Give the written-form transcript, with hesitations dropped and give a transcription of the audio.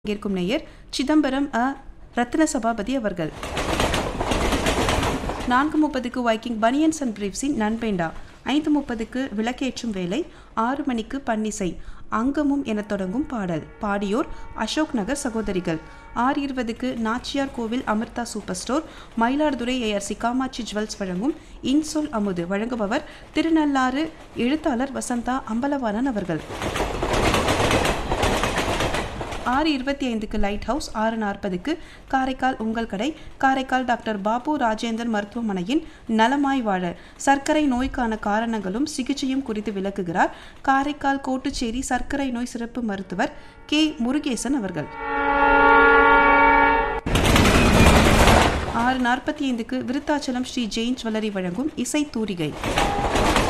பங்கேற்கும் நேயர் சிதம்பரம் ரத்ன சபாபதி அவர்கள். 4:30 வைக்கிங் பனியன்ஸ் அண்ட் பிரீஃப்ஸின் நண்பேண்டா, 5:30 விளக்கேற்றும் வேலை, 6 மணிக்கு பன்னிசை அங்கமும் என தொடங்கும் பாடல், பாடியோர் அசோக் நகர் சகோதரிகள். 6:20 நாச்சியார் கோவில் Amrita super store, Mayiladuthurai ARC Kamakshi jewels வழங்கும் இன்சொல் அமுது, வழங்குபவர் திருநள்ளாறு எழுத்தாளர் வசந்தா அம்பலவாணன் அவர்கள். 6:25 லைட் ஹவுஸ், 6:40 காரைக்கால் உங்கள் கடை, காரைக்கால் டாக்டர் பாபு ராஜேந்தர் மருத்துவமனையின் நலமாய் வாழ சர்க்கரை நோய்க்கான காரணங்களும் சிகிச்சையும் குறித்து விளக்குகிறார் காரைக்கால் கோட்டுச்சேரி சர்க்கரை நோய் சிறப்பு மருத்துவர் கே முருகேசன் அவர்கள். 6:45 விருத்தாச்சலம் ஸ்ரீ ஜெயின் ஜுவல்லரி வழங்கும் இசை தூரிகை.